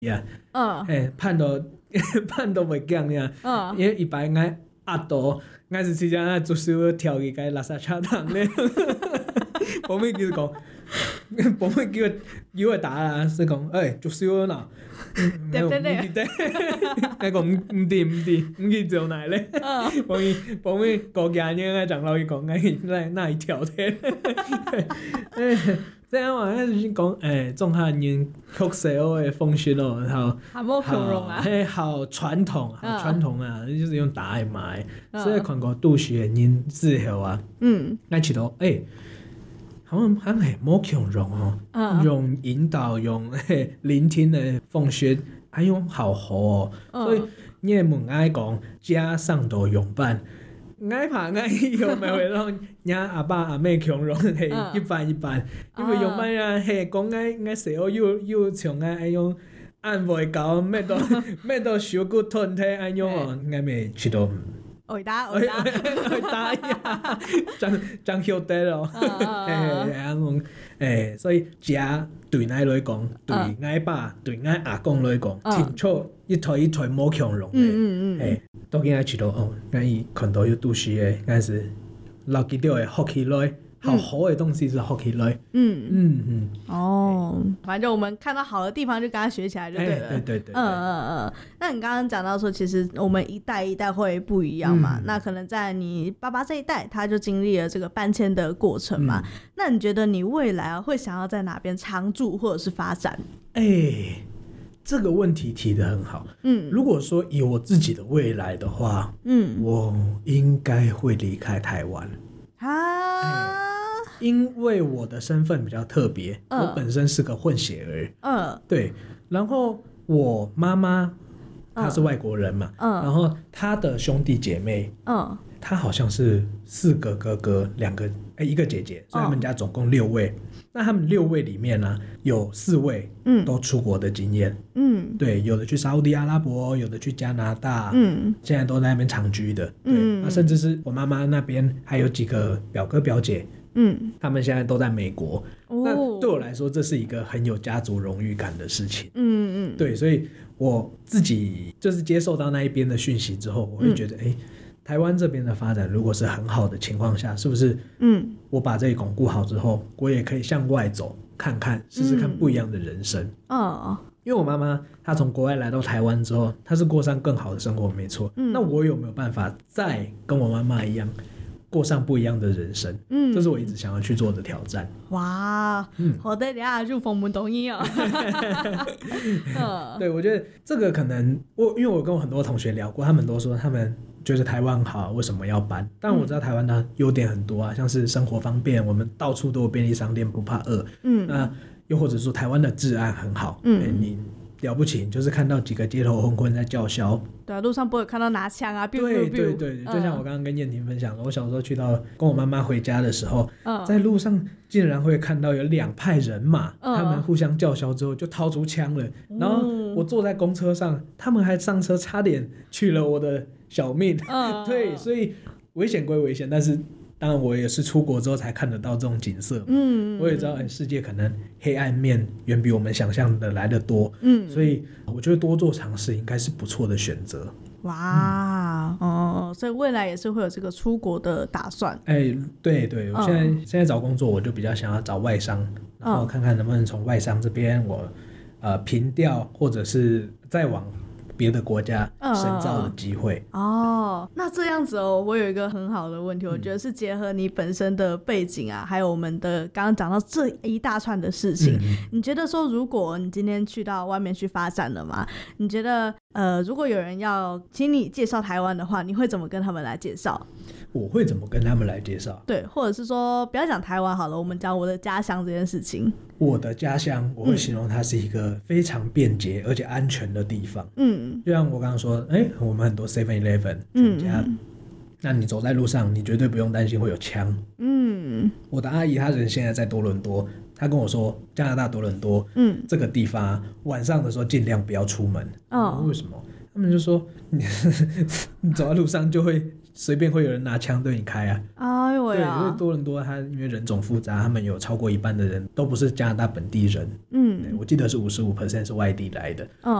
啊，判都判都袂讲呀，因为一般爱压倒，爱是时间爱做手跳去该垃圾车桶咧，保姆就是讲，保姆叫我打啦，是讲，做手呐， 对， 我讲唔去做哪咧，保姆高家呢爱长老伊讲，那一跳的。这样话，就是讲，中汉人曲西欧的风俗哦，好传统啊，就是用打来买，所以看过都市的人之后啊，咱觉得好像很冇强容哦，用引导用聆听的风俗，还用好好哦，所以你也问爱讲家上头用伴。爱怕爱用咪会让伢阿爸阿妹强容系一般，因为用乜啊系讲爱细个又像爱用按袂到，咩都小骨吞体爱用哦，爱咪去到。 会打呀，真晓得咯，所以食对咱来讲，对俺爸、对俺阿公来讲，清楚一台冇强容的，都应该知道哦，咱伊看到有都市的，但是老记到的学起来。好的东西是学起来， 反正我们看到好的地方就跟他学起来就对了， 对， 那你刚刚讲到说，其实我们一代一代会不一样嘛，那可能在你爸爸这一代，他就经历了这个搬迁的过程嘛，那你觉得你未来会想要在哪边常住或者是发展？ 这个问题提得很好，如果说以我自己的未来的话，我应该会离开台湾因为我的身份比较特别，我本身是个混血儿，对，然后我妈妈她是外国人嘛，然后她的兄弟姐妹，她好像是4个哥哥1个姐姐，所以他们家总共6位。那他们6位里面呢，有4位都出国的经验，对，有的去沙烏地阿拉伯，有的去加拿大，现在都在那边长居的，对，那甚至是我妈妈那边还有几个表哥表姐，他们现在都在美国，那对我来说这是一个很有家族荣誉感的事情，对，所以我自己就是接受到那一边的讯息之后，我会觉得台湾这边的发展如果是很好的情况下，是不是我把这里巩固好之后，我也可以向外走看看，试试看不一样的人生，因为我妈妈她从国外来到台湾之后，她是过上更好的生活没错，那我有没有办法再跟我妈妈一样过上不一样的人生，这是我一直想要去做的挑战。 哇，好的，等下入逢门同意哦。 对，我觉得这个可能因为我跟我很多同学聊过，他们都说他们觉得台湾好，为什么要搬？但我知道台湾的优点很多啊，像是生活方便，我们到处都有便利商店，不怕饿。那又或者说台湾的治安很好，你了不起，就是看到几个街头混混在叫嚣， 对啊，路上不会看到拿枪啊， 对，就像我刚刚跟燕婷分享的，我小时候去到跟我妈妈回家的时候，在路上竟然会看到有2派人马，他们互相叫嚣之后就掏出枪了，然后我坐在公车上，他们还上车差点取了我的小命，对，所以危险归危险，但是当然我也是出国之后才看得到这种景色，我也知道世界可能黑暗面远比我们想象的来得多，所以我觉得多做尝试应该是不错的选择。 哇，所以未来也是会有这个出国的打算。 对，我现在找工作我就比较想要找外商，然后看看能不能从外商这边我平调或者是再往别的国家深造的机会。 那这样子我有一个很好的问题，我觉得是结合你本身的背景啊，还有我们的刚刚讲到这一大串的事情，你觉得说如果你今天去到外面去发展了嘛，你觉得如果有人要请你介绍台湾的话，你会怎么跟他们来介绍？ 我会怎么跟他们来介绍？ 对，或者是说不要讲台湾好了，我们讲我的家乡这件事情。 我的家乡我会形容它是一个非常便捷而且安全的地方，就像我刚刚说，我们很多 7-Eleven 全家，那你走在路上你绝对不用担心会有枪。我的阿姨她人现在在多伦多，她跟我说加拿大多伦多这个地方晚上的时候尽量不要出门。为什么？他们就说你走在路上就会随便会有人拿枪对你开啊。 哎呦呀！ 对，因为多伦多它因为人种复杂，他们有超过一半的人都不是加拿大本地人。我记得是55%是外地来的。